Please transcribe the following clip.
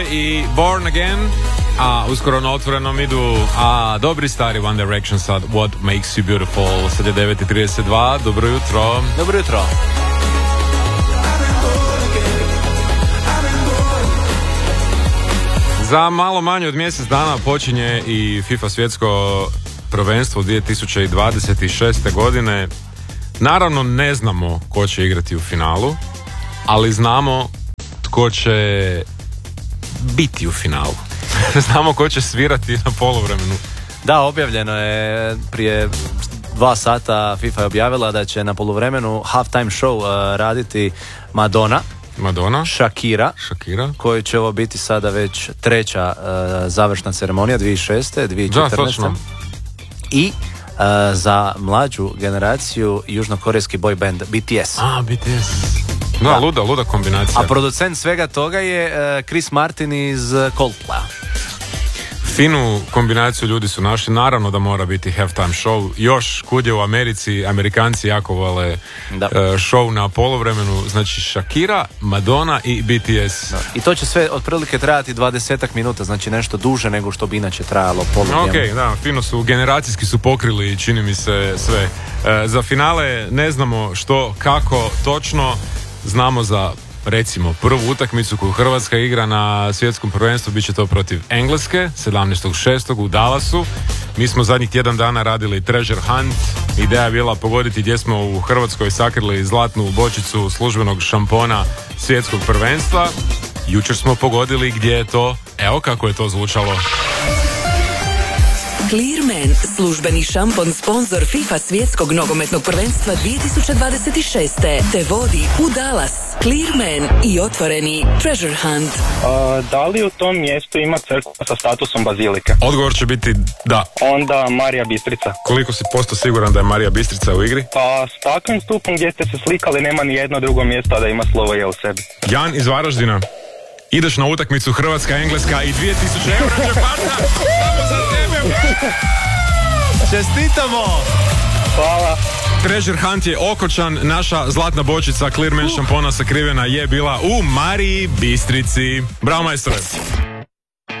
I Born Again, a uskoro na otvorenom idu dobri stari One Direction sa What Makes You Beautiful. Sad je 9:32, dobro jutro. Dobro jutro. Za malo manje od mjesec dana počinje i FIFA svjetsko prvenstvo 2026. godine. Naravno ne znamo ko će igrati u finalu, ali znamo tko će biti u finalu. Znamo ko će svirati na poluvremenu. Da, objavljeno je prije 2 sata. FIFA je objavila da će na poluvremenu halftime show raditi Madonna, Shakira, koji će ovo biti sada već 3. završna ceremonija 2006. 2014. Da, točno. I za mlađu generaciju južnokorejski boy band BTS. BTS. Da, luda kombinacija. A producent svega toga je Chris Martin iz Coldplaya. Finu kombinaciju ljudi su našli, naravno da mora biti halftime show. Još kud je u Americi, Amerikanci jako vole show na poluvremenu, znači Shakira, Madonna i BTS. Da. I to će sve otprilike trajati 20 minuta, znači nešto duže nego što bi inače trajalo poluvrijeme. Ok, da, fino su, generacijski su pokrili, čini mi se sve. Za finale ne znamo što, kako, točno. Znamo za, recimo, prvu utakmicu koju Hrvatska igra na svjetskom prvenstvu, bit će to protiv Engleske 17.6. u Dallasu. Mi smo zadnjih tjedan dana radili Treasure Hunt. Ideja je bila pogoditi gdje smo u Hrvatskoj sakrili zlatnu bočicu službenog šampona svjetskog prvenstva. Jučer smo pogodili gdje je to. Evo kako je to zvučalo. Clearman, službeni šampon sponsor FIFA svjetskog nogometnog prvenstva 2026. te vodi u Dallas. Clearman i otvoreni Treasure Hunt. Da li u tom mjestu ima crkva sa statusom bazilike? Odgovor će biti da. Onda Marija Bistrica. Koliko si posto siguran da je Marija Bistrica u igri? Pa s takvim stupom gdje ste se slikali nema ni jedno drugo mjesto da ima slovo je u sebi. Jan iz Varaždina. Ideš na utakmicu Hrvatska-Engleska i 2000 eura džepata. Samo za tebe. Čestitamo! Hvala. Treasure Hunt je okočan. Naša zlatna bočica Clearman šampona sakrivena je bila u Mariji Bistrici. Bravo, majstore.